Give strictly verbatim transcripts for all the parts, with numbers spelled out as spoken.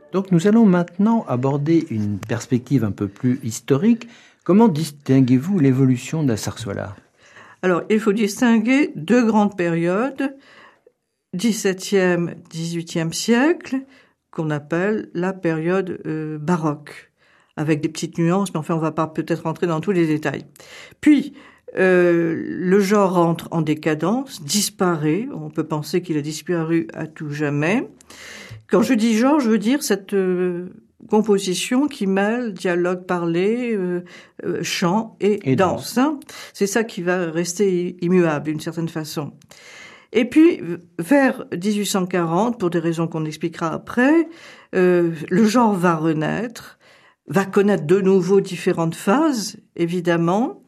Donc nous allons maintenant aborder une perspective un peu plus historique. Comment distinguez-vous l'évolution de la zarzuela ? Alors, il faut distinguer deux grandes périodes, dix-septième, dix-huitième siècle, qu'on appelle la période euh, baroque, avec des petites nuances, mais enfin, on va pas peut-être rentrer dans tous les détails. Puis, euh, le genre rentre en décadence, disparaît, on peut penser qu'il a disparu à tout jamais. Quand je dis genre, je veux dire cette euh, composition qui mêle dialogue parlé, euh, euh, chant et, et danse. danse. Hein. C'est ça qui va rester immuable d'une certaine façon. Et puis, vers dix-huit cent quarante, pour des raisons qu'on expliquera après, euh, le genre va renaître, va connaître de nouveau différentes phases, évidemment,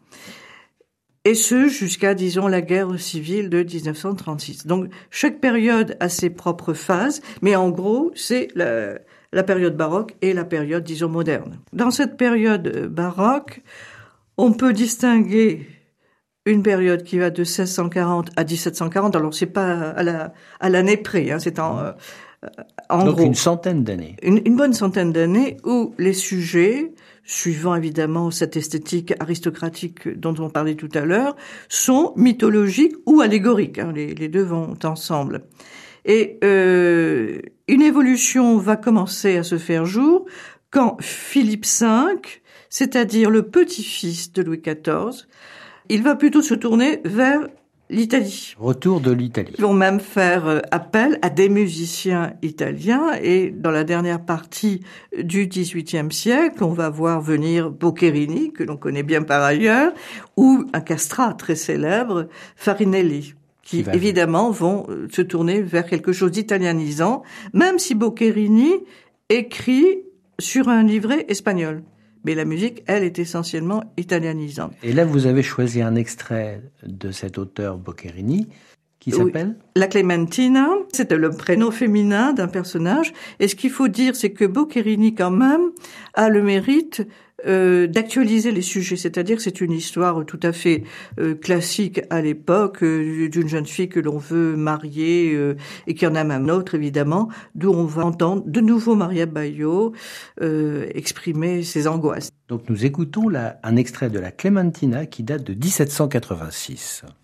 et ce, jusqu'à, disons, la guerre civile de dix-neuf cent trente-six. Donc, chaque période a ses propres phases, mais en gros, c'est la, la période baroque et la période, disons, moderne. Dans cette période baroque, on peut distinguer une période qui va de seize cent quarante à dix-sept cent quarante. Alors, c'est pas à la, à l'année près, hein, c'est en, euh, en Donc, gros. une centaine d'années. Une, une bonne centaine d'années où les sujets, suivant évidemment cette esthétique aristocratique dont on parlait tout à l'heure, sont mythologiques ou allégoriques. Hein, les, les deux vont ensemble. Et euh, une évolution va commencer à se faire jour quand Philippe cinq, c'est-à-dire le petit-fils de Louis quatorze, il va plutôt se tourner vers l'Italie. Retour de l'Italie. Ils vont même faire appel à des musiciens italiens et dans la dernière partie du dix-huitième siècle, on va voir venir Boccherini, que l'on connaît bien par ailleurs, ou un castrat très célèbre, Farinelli, qui, qui évidemment vont se tourner vers quelque chose d'italianisant, même si Boccherini écrit sur un livret espagnol. Mais la musique, elle, est essentiellement italianisante. Et là, vous avez choisi un extrait de cet auteur Boccherini, qui s'appelle ? Oui, La Clementina, c'était le prénom féminin d'un personnage. Et ce qu'il faut dire, c'est que Boccherini, quand même, a le mérite euh, d'actualiser les sujets. C'est-à-dire que c'est une histoire tout à fait euh, classique à l'époque, euh, d'une jeune fille que l'on veut marier, euh, et qui en a même autre, évidemment, d'où on va entendre de nouveau Maria Baio euh, exprimer ses angoisses. Donc nous écoutons là un extrait de La Clementina qui date de dix-sept cent quatre-vingt-six.